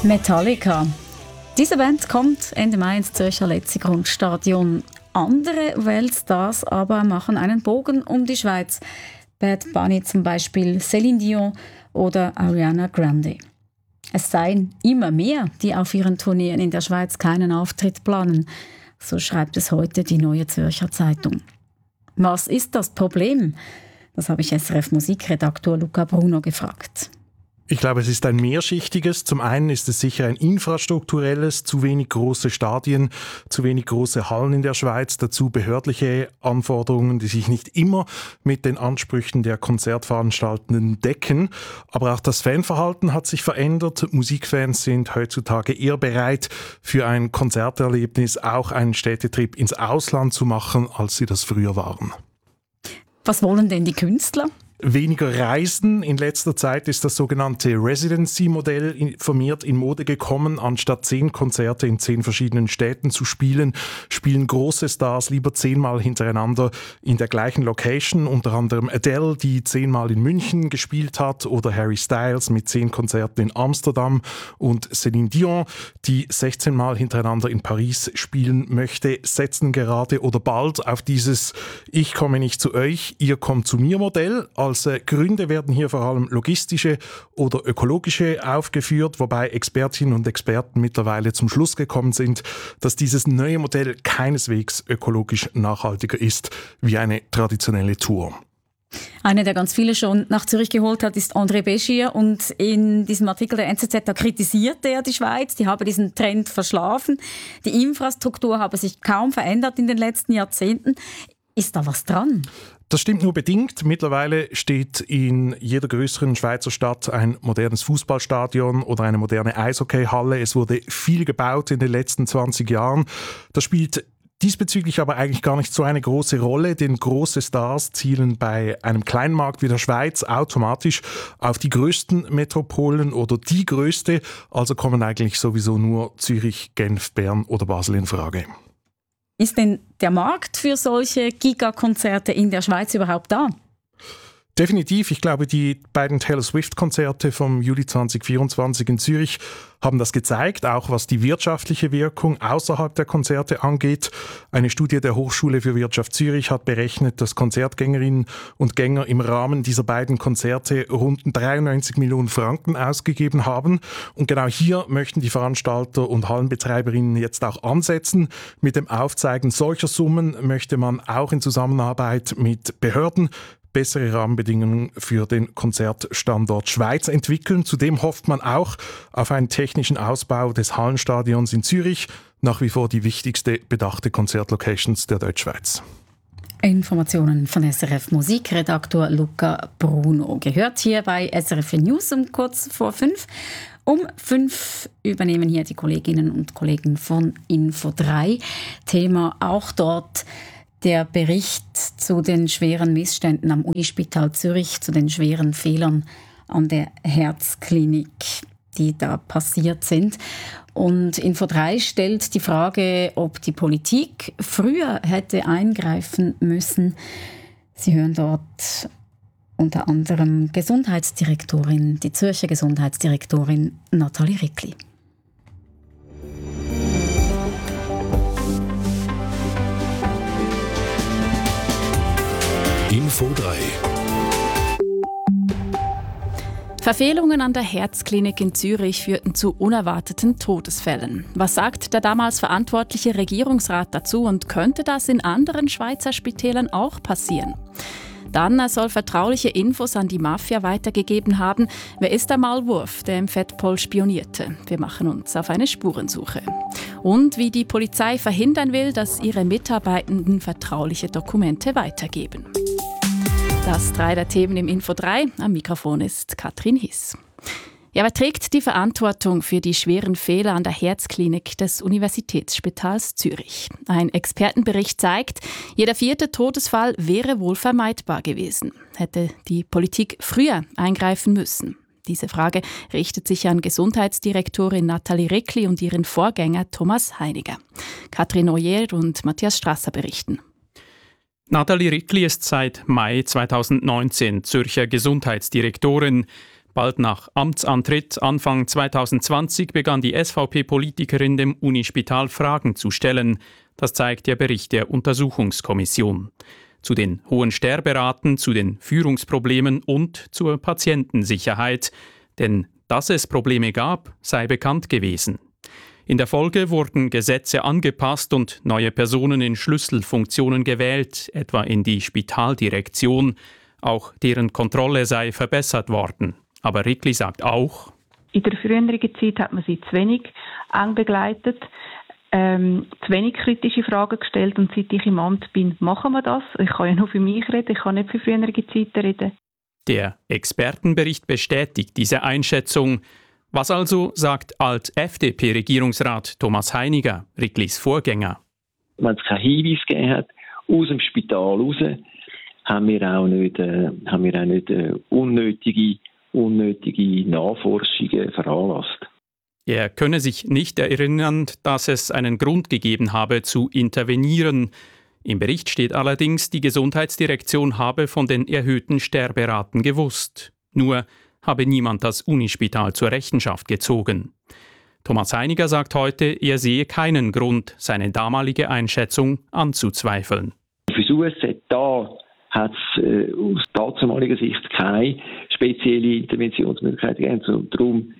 Metallica. Diese Band kommt Ende Mai ins Zürcher Letzigrund-Stadion. Andere Weltstars aber machen einen Bogen um die Schweiz. Bad Bunny zum Beispiel, Céline Dion oder Ariana Grande. Es seien immer mehr, die auf ihren Turnieren in der Schweiz keinen Auftritt planen. So schreibt es heute die Neue Zürcher Zeitung. Was ist das Problem? Das habe ich SRF-Musikredaktor Luca Bruno gefragt. Ich glaube, es ist ein mehrschichtiges. Zum einen ist es sicher ein infrastrukturelles, zu wenig große Stadien, zu wenig große Hallen in der Schweiz, dazu behördliche Anforderungen, die sich nicht immer mit den Ansprüchen der Konzertveranstaltenden decken. Aber auch das Fanverhalten hat sich verändert. Musikfans sind heutzutage eher bereit, für ein Konzerterlebnis auch einen Städtetrip ins Ausland zu machen, als sie das früher waren. Was wollen denn die Künstler? Weniger Reisen. In letzter Zeit ist das sogenannte Residency-Modell vermehrt in Mode gekommen. Anstatt 10 Konzerte in 10 verschiedenen Städten zu spielen, spielen große Stars lieber 10-mal hintereinander in der gleichen Location. Unter anderem Adele, die 10-mal in München gespielt hat, oder Harry Styles mit 10 Konzerten in Amsterdam und Céline Dion, die 16-mal hintereinander in Paris spielen möchte, setzen gerade oder bald auf dieses Ich komme nicht zu euch, ihr kommt zu mir Modell. Als Gründe werden hier vor allem logistische oder ökologische aufgeführt, wobei Expertinnen und Experten mittlerweile zum Schluss gekommen sind, dass dieses neue Modell keineswegs ökologisch nachhaltiger ist wie eine traditionelle Tour. Einer, der ganz viele schon nach Zürich geholt hat, ist André Béchier. Und in diesem Artikel der NZZ, da kritisiert er die Schweiz. Die habe diesen Trend verschlafen. Die Infrastruktur habe sich kaum verändert in den letzten Jahrzehnten. Ist da was dran? Das stimmt nur bedingt. Mittlerweile steht in jeder größeren Schweizer Stadt ein modernes Fußballstadion oder eine moderne Eishockeyhalle. Es wurde viel gebaut in den letzten 20 Jahren. Das spielt diesbezüglich aber eigentlich gar nicht so eine große Rolle, denn große Stars zielen bei einem kleinen Markt wie der Schweiz automatisch auf die größten Metropolen oder die größte. Also kommen eigentlich sowieso nur Zürich, Genf, Bern oder Basel in Frage. Ist denn der Markt für solche Gigakonzerte in der Schweiz überhaupt da? Definitiv. Ich glaube, die beiden Taylor Swift-Konzerte vom Juli 2024 in Zürich haben das gezeigt, auch was die wirtschaftliche Wirkung außerhalb der Konzerte angeht. Eine Studie der Hochschule für Wirtschaft Zürich hat berechnet, dass Konzertgängerinnen und Gänger im Rahmen dieser beiden Konzerte rund 93 Millionen Franken ausgegeben haben. Und genau hier möchten die Veranstalter und Hallenbetreiberinnen jetzt auch ansetzen. Mit dem Aufzeigen solcher Summen möchte man auch in Zusammenarbeit mit Behörden bessere Rahmenbedingungen für den Konzertstandort Schweiz entwickeln. Zudem hofft man auch auf einen technischen Ausbau des Hallenstadions in Zürich, nach wie vor die wichtigste bedachte Konzertlocations der Deutschschweiz. Informationen von SRF Musikredaktor Luca Bruno. Gehört hier bei SRF News um kurz vor 5. Um 5 übernehmen hier die Kolleginnen und Kollegen von Info3. Thema auch dort der Bericht zu den schweren Missständen am Unispital Zürich, zu den schweren Fehlern an der Herzklinik, die da passiert sind. Und Info3 stellt die Frage, ob die Politik früher hätte eingreifen müssen. Sie hören dort unter anderem die Zürcher Gesundheitsdirektorin Nathalie Rickli. Info 3. Verfehlungen an der Herzklinik in Zürich führten zu unerwarteten Todesfällen. Was sagt der damals verantwortliche Regierungsrat dazu und könnte das in anderen Schweizer Spitälern auch passieren? Dann, er soll vertrauliche Infos an die Mafia weitergegeben haben. Wer ist der Maulwurf, der im Fettpol spionierte? Wir machen uns auf eine Spurensuche. Und wie die Polizei verhindern will, dass ihre Mitarbeitenden vertrauliche Dokumente weitergeben. Das 3 der Themen im Info 3. Am Mikrofon ist Katrin Hiss. Ja, wer trägt die Verantwortung für die schweren Fehler an der Herzklinik des Universitätsspitals Zürich? Ein Expertenbericht zeigt, jeder 4. Todesfall wäre wohl vermeidbar gewesen. Hätte die Politik früher eingreifen müssen? Diese Frage richtet sich an Gesundheitsdirektorin Nathalie Rickli und ihren Vorgänger Thomas Heiniger. Katrin Oyer und Matthias Strasser berichten. Nathalie Rickli ist seit Mai 2019 Zürcher Gesundheitsdirektorin. Bald nach Amtsantritt Anfang 2020 begann die SVP-Politikerin dem Unispital Fragen zu stellen. Das zeigt der Bericht der Untersuchungskommission. Zu den hohen Sterberaten, zu den Führungsproblemen und zur Patientensicherheit. Denn dass es Probleme gab, sei bekannt gewesen. In der Folge wurden Gesetze angepasst und neue Personen in Schlüsselfunktionen gewählt, etwa in die Spitaldirektion. Auch deren Kontrolle sei verbessert worden. Aber Rickli sagt auch: In der früheren Zeit hat man sie zu wenig eng begleitet, zu wenig kritische Fragen gestellt, und seit ich im Amt bin, machen wir das. Ich kann ja nur für mich reden, ich kann nicht für frühere Zeiten reden. Der Expertenbericht bestätigt diese Einschätzung. Was also sagt Alt-FDP-Regierungsrat Thomas Heiniger, Ricklis Vorgänger? Wenn es keinen Hinweis gegeben hat, aus dem Spital raus, haben wir auch nicht unnötige Nachforschungen veranlasst. Er könne sich nicht erinnern, dass es einen Grund gegeben habe, zu intervenieren. Im Bericht steht allerdings, die Gesundheitsdirektion habe von den erhöhten Sterberaten gewusst. Nur habe niemand das Unispital zur Rechenschaft gezogen. Thomas Heiniger sagt heute, er sehe keinen Grund, seine damalige Einschätzung anzuzweifeln. Für das USZ hat es aus damaliger Sicht keine spezielle Interventionsmöglichkeit gegeben. Und darum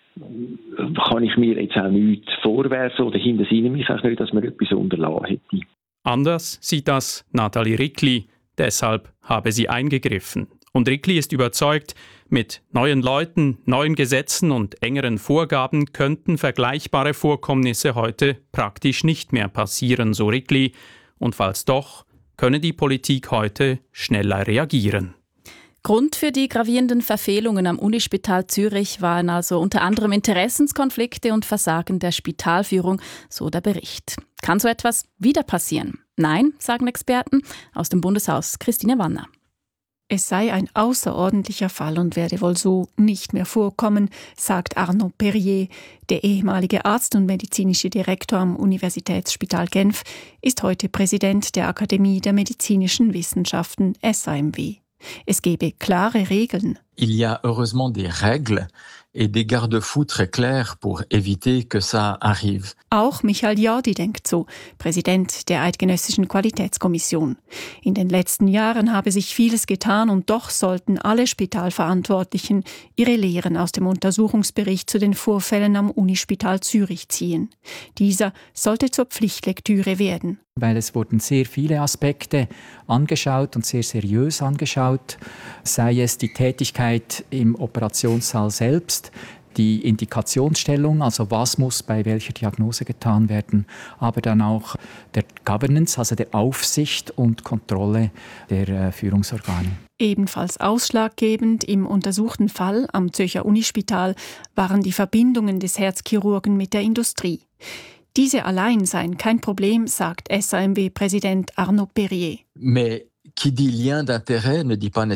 kann ich mir jetzt auch nichts vorwerfen oder hintersinne mich auch nicht, dass man etwas unterlassen hätte. Anders sieht das Nathalie Rickli. Deshalb habe sie eingegriffen. Und Rickli ist überzeugt, mit neuen Leuten, neuen Gesetzen und engeren Vorgaben könnten vergleichbare Vorkommnisse heute praktisch nicht mehr passieren, so Rickli. Und falls doch, könne die Politik heute schneller reagieren. Grund für die gravierenden Verfehlungen am Unispital Zürich waren also unter anderem Interessenskonflikte und Versagen der Spitalführung, so der Bericht. Kann so etwas wieder passieren? Nein, sagen Experten aus dem Bundeshaus. Christine Wanner. Es sei ein außerordentlicher Fall und werde wohl so nicht mehr vorkommen, sagt Arnaud Perrier. Der ehemalige Arzt und medizinische Direktor am Universitätsspital Genf ist heute Präsident der Akademie der medizinischen Wissenschaften SAMW. Es gebe klare Regeln. Il y a heureusement des règles et des garde-fous très clairs pour éviter que ça arrive. Auch Michael Jordi denkt so, Präsident der Eidgenössischen Qualitätskommission. In den letzten Jahren habe sich vieles getan und doch sollten alle Spitalverantwortlichen ihre Lehren aus dem Untersuchungsbericht zu den Vorfällen am Unispital Zürich ziehen. Dieser sollte zur Pflichtlektüre werden. Weil es wurden sehr viele Aspekte angeschaut und sehr seriös angeschaut, sei es die Tätigkeit im Operationssaal selbst, die Indikationsstellung, also was muss bei welcher Diagnose getan werden, aber dann auch der Governance, also der Aufsicht und Kontrolle der Führungsorgane. Ebenfalls ausschlaggebend im untersuchten Fall am Zürcher Unispital waren die Verbindungen des Herzchirurgen mit der Industrie. Diese allein seien kein Problem, sagt SAMW-Präsident Arnaud Perrier. Mais qui dit lien d'intérêt ne dit pas